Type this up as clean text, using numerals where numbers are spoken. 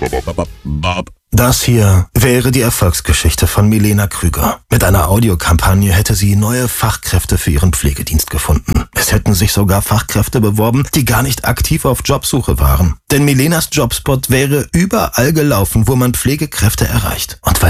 Das hier wäre die Erfolgsgeschichte von Milena Krüger. Mit einer Audiokampagne hätte sie neue Fachkräfte für ihren Pflegedienst gefunden. Es hätten sich sogar Fachkräfte beworben, die gar nicht aktiv auf Jobsuche waren. Denn Milenas Jobspot wäre überall gelaufen, wo man Pflegekräfte erreicht. Und weil